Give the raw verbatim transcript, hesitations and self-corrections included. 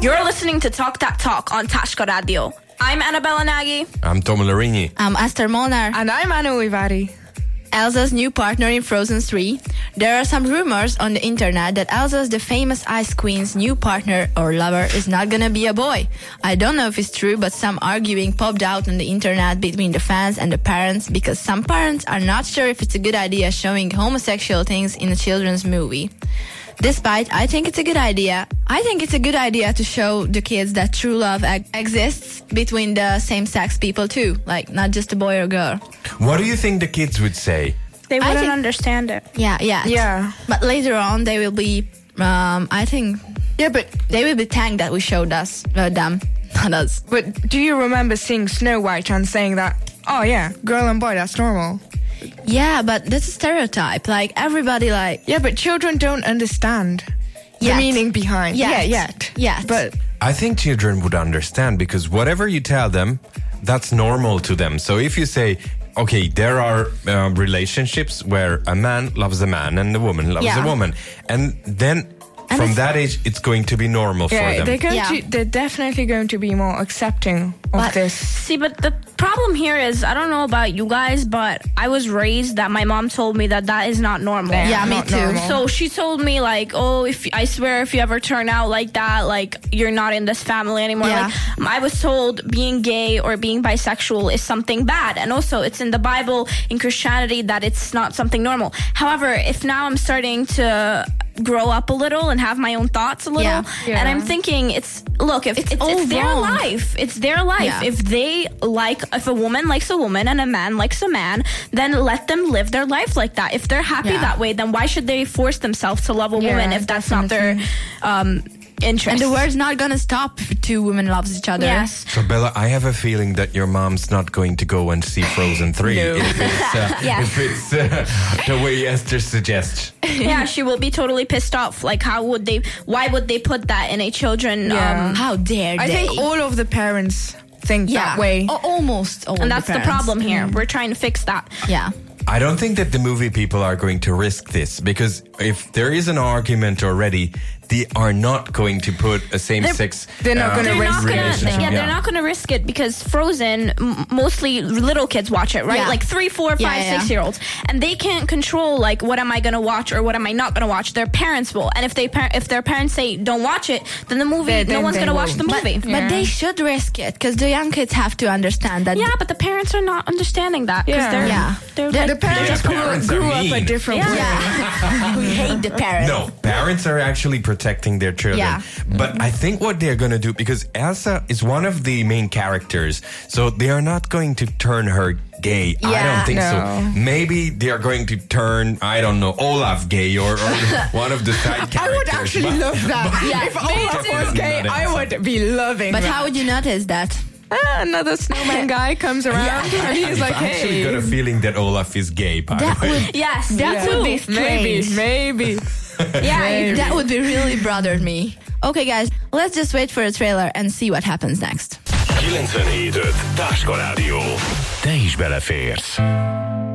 You're listening to Talk That Talk on Tashka Radio. I'm Annabella Nagy. I'm Tom Larini. I'm Esther Molnar. And I'm Anu Ivari. Elsa's new partner in Frozen three. There are some rumors on the internet that Elsa's the famous Ice Queen's new partner or lover is not gonna be a boy. I don't know if it's true, but some arguing popped out on the internet between the fans and the parents because some parents are not sure if it's a good idea showing homosexual things in a children's movie. Despite, I think it's a good idea. I think it's a good idea to show the kids that true love ag- exists between the same-sex people too, like not just a boy or girl. What do you think the kids would say? They I wouldn't think- understand it. Yeah, yeah. Yeah. But later on, they will be, um, I think, Yeah, but they will be thanked that we showed us, uh, them, not us. but do you remember seeing Snow White and saying that, oh yeah, girl and boy, that's normal? Yeah, but that's a stereotype. Like, everybody, like, Yeah, but children don't understand the Yet. meaning behind. Yet. Yeah, yet. Yet. But I think children would understand because whatever you tell them, that's normal to them. So if you say, okay, there are uh, relationships where a man loves a man and a woman loves Yeah. a woman. And then And from it's- that age, it's going to be normal for yeah, them. they're going Yeah. to, they're definitely going to be more accepting of But- this. See, but the problem here is, I don't know about you guys, but I was raised that my mom told me that that is not normal. Yeah, Yeah, me not too. normal. So she told me, like, oh, if I swear if you ever turn out like that, like, you're not in this family anymore. Yeah. Like, I was told being gay or being bisexual is something bad. And also, it's in the Bible, in Christianity, that it's not something normal. However, if now I'm starting to grow up a little and have my own thoughts a little, Yeah. Yeah. and I'm thinking, it's, look, if It's it's, all it's their wrong. life, it's their life. Yeah. If they like, if a woman likes a woman and a man likes a man, then let them live their life like that. If they're happy Yeah. that way, then why should they force themselves to love a Yeah, woman if that's not their um, interest? And the world's not gonna stop if two women loves each other. Yes. So Bella, I have a feeling that your mom's not going to go and see Frozen three No. if it's, uh, Yeah. if it's uh, the way Esther suggests. Yeah, she will be totally pissed off. Like, how would they, why would they put that in a children? Yeah. Um, How dare I they? think all of the parents think yeah. that way. Al- almost all and that's the, the, parents. problem here. We're trying to fix that. Yeah. I don't think that the movie people are going to risk this because if there is an argument already, they are not going to put a same-sex They're not gonna They're risk not gonna, relationship. yeah, they're not going to risk it because Frozen, m- mostly little kids watch it, right? Yeah. Like three, four, Yeah, five, yeah, yeah. six year olds, and they can't control like what am I going to watch or what am I not going to watch. Their parents will, and if they par- if their parents say don't watch it, then the movie, They- no then one's they going to watch the won't. movie. But, Yeah. but they should risk it because the young kids have to understand that. Yeah, but the parents are not understanding that because Yeah. they're, Yeah. they're The- like, The parents Yeah, grew, parents grew are up a mean. different Yeah. way. Yeah. We hate the parents. No, parents are actually protecting their children. Yeah. But I think what they're going to do, because Elsa is one of the main characters, so they are not going to turn her gay. I Yeah. don't think No. so. Maybe they are going to turn, I don't know, Olaf gay or, or one of the side characters. I would actually But- love that. Yeah, if me Olaf too. was gay, Not I Elsa. would be loving But that. how would you notice that? Ah, another snowman guy comes around and he's like, I've actually hey. got a feeling that Olaf is gay, by That the way. would yes, That me would too. be strange. Maybe, maybe. Yeah, That would be really bothered me. Okay, guys, let's just wait for the trailer and see what happens next. kilencvenhét öt Táska Rádió. Te is beleférsz.